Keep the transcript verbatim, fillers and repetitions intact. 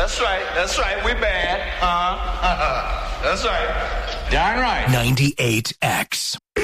That's right. That's right. We bad. Uh-huh. That's right. Darn right. ninety-eight X.